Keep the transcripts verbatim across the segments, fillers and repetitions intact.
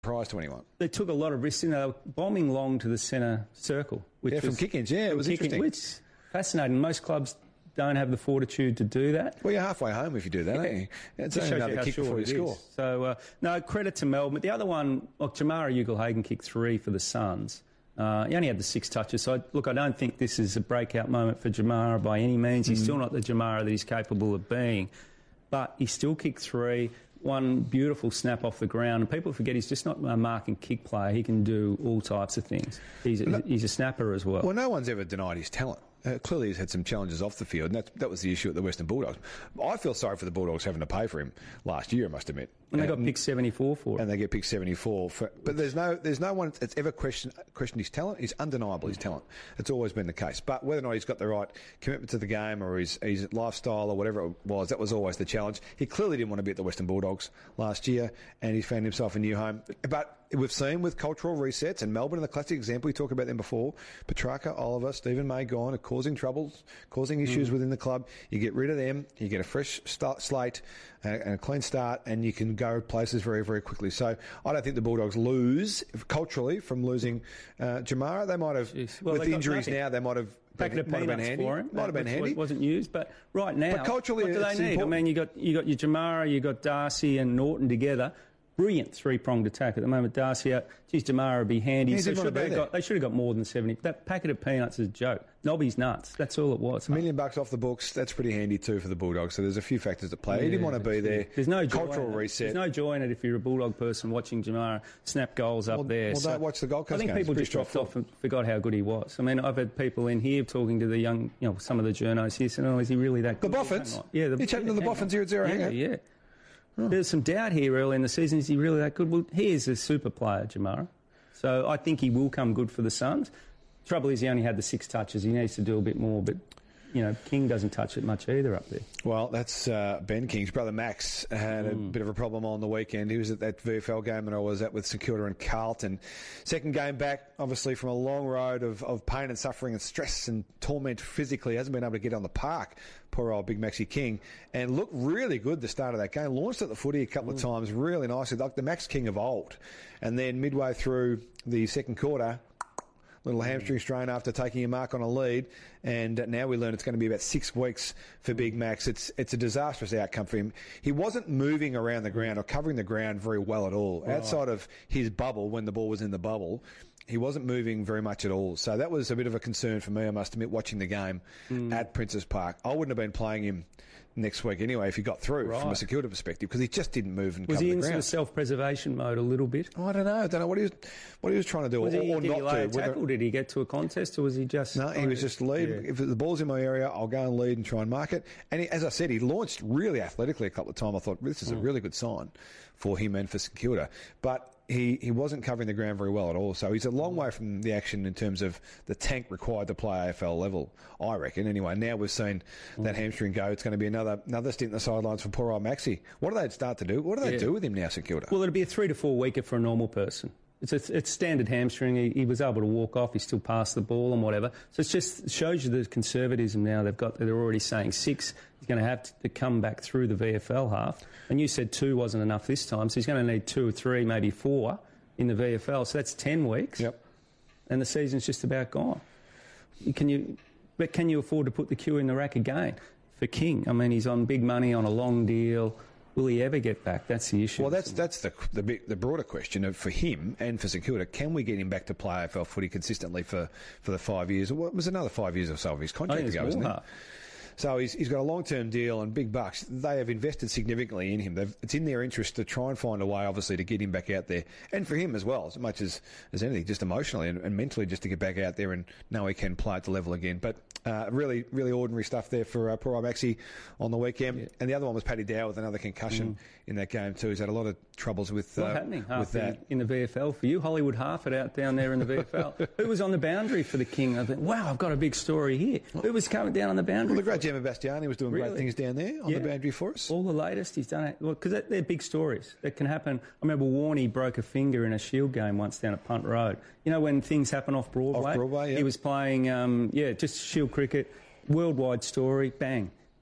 surprise to anyone. They took a lot of risks in. They were bombing long to the centre circle. Which yeah, from was, kick-ins, yeah, it was kick-in, interesting. Which is fascinating. Most clubs don't have the fortitude to do that. Well, you're halfway home if you do that, yeah. aren't you? It's Just only shows another you how kick short before you it score. is. So, uh, no, credit to Melbourne. The other one, look, Jamara Ugle-Hagan kicked three for the Suns. Uh, he only had the six touches. So, look, I don't think this is a breakout moment for Jamara by any means. He's mm. still not the Jamara that he's capable of being. But he still kicked three. One beautiful snap off the ground. And people forget he's just not a mark and kick player. He can do all types of things. He's a, no, he's a snapper as well. Well, no one's ever denied his talent. Uh, clearly he's had some challenges off the field, and that, that was the issue at the Western Bulldogs. I feel sorry for the Bulldogs having to pay for him last year, I must admit. And they got picked seventy-four for it. And they get picked seventy-four. For, but there's no there's no one that's ever questioned, questioned his talent. He's undeniable, his talent. It's always been the case. But whether or not he's got the right commitment to the game or his, his lifestyle or whatever it was, that was always the challenge. He clearly didn't want to be at the Western Bulldogs last year, and he found himself a new home. But we've seen with cultural resets, and Melbourne, the classic example, we talked about them before, Petrarca, Oliver, Stephen May gone, are causing troubles, causing issues mm. within the club. You get rid of them, you get a fresh start, slate and a clean start, and you can go places very, very quickly. So I don't think the Bulldogs lose culturally from losing uh, Jamara. They might have, well, with injuries now, they might have packet of might have been handy. For him. Might have been handy. It wasn't used, but right now, but culturally, what do they need? Important. I mean, you got you got your Jamara, you got Darcy and Norton together. Brilliant three-pronged attack at the moment. Darcy out. Geez, Jamara would be handy. So should they, got, they should have got more than seventy. That packet of peanuts is a joke. Nobby's nuts. That's all it was. A million bucks off the books. That's pretty handy too for the Bulldogs. So there's a few factors at play. Yeah, he didn't want to be there. There's no cultural joy reset. There's no joy in it if you're a Bulldog person watching Jamara snap goals up well, there. Well, so don't watch the Gold Coast I think games. people just dropped off and forgot how good he was. I mean, I've had people in here talking to the young, you know, some of the journos here saying, "Oh, is he really that good?" The Boffins. Yeah, the, you're chatting to the Boffins here at Zero Yeah, Hangout. yeah. Oh. There's some doubt here early in the season. Is he really that good? Well, he is a super player, Jamara. So I think he will come good for the Suns. Trouble is he only had the six touches. He needs to do a bit more, but, you know, King doesn't touch it much either up there. Well, that's uh, Ben King's brother Max had mm. a bit of a problem on the weekend. He was at that V F L game that I was at with St Kilda and Carlton. Second game back, obviously, from a long road of, of pain and suffering and stress and torment physically. Hasn't been able to get on the park. Poor old Big Maxi King. And looked really good the start of that game. Launched at the footy a couple mm. of times, really nicely, like the Max King of old. And then midway through the second quarter, little hamstring strain after taking a mark on a lead, and now we learn it's going to be about six weeks for Big Max. It's it's a disastrous outcome for him. He wasn't moving around the ground or covering the ground very well at all. Right. Outside of his bubble, when the ball was in the bubble, he wasn't moving very much at all. So that was a bit of a concern for me, I must admit, watching the game mm. at Princes Park. I wouldn't have been playing him next week anyway if he got through right. from a security perspective, because he just didn't move and was cover he the in ground. Sort of self-preservation mode a little bit? Oh, I don't know. I don't know what he was what he was trying to do was or, he, or did not he lay do. a tackle? Did he get to a contest, or was he just... No, he was just lead. Yeah. If the ball's in my area, I'll go and lead and try and mark it. And he, as I said, he launched really athletically a couple of times. I thought, this is mm. a really good sign for him and for St Kilda. But he, he wasn't covering the ground very well at all. So he's a long way from the action in terms of the tank required to play A F L level, I reckon. Anyway, now we've seen mm. that hamstring go. It's going to be another another stint in the sidelines for poor old Maxi. What do they start to do? What do they yeah. do with him now, St Kilda? Well, it'll be a three to four weeker for a normal person. It's a, it's standard hamstring. He, he was able to walk off. He still passed the ball and whatever. So it just shows you the conservatism now. They've got. They're already saying six. He's going to have to come back through the V F L half. And you said two wasn't enough this time, so he's going to need two or three, maybe four in the V F L. So that's ten weeks. Yep. And the season's just about gone. Can you? But can you afford to put the queue in the rack again for King? I mean, he's on big money on a long deal. Will he ever get back? That's the issue. Well, that's that's the the, big, the broader question of, for him and for St Kilda. Can we get him back to play A F L footy consistently for, for the five years? Or it was another five years or so of his contract ago, isn't it? So he's, he's got a long-term deal and big bucks. They have invested significantly in him. They've, it's in their interest to try and find a way, obviously, to get him back out there. And for him as well, as much as, as anything, just emotionally and, and mentally, just to get back out there and know he can play at the level again. But uh, really, really ordinary stuff there for uh, poor old Maxi on the weekend. Yeah. And the other one was Paddy Dow with another concussion mm. in that game too. He's had a lot of troubles with, uh, happening with that. In, in the V F L for you. Hollywood Harford out down there in the V F L. Who was on the boundary for the King? I think, wow, I've got a big story here. Who was coming down on the boundary? Well, the great Gemma Bastiani was doing really? great things down there on yeah. the boundary for us. All the latest he's done it. Well, because they're big stories that can happen. I remember Warney broke a finger in a Shield game once down at Punt Road. You know when things happen off Broadway? Off Broadway, yeah. He was playing, um, yeah, just Shield cricket, worldwide story, bang.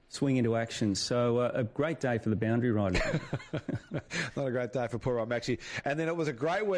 swing into action. So uh, a great day for the boundary riders. Not a great day for poor old Maxie. And then it was a great week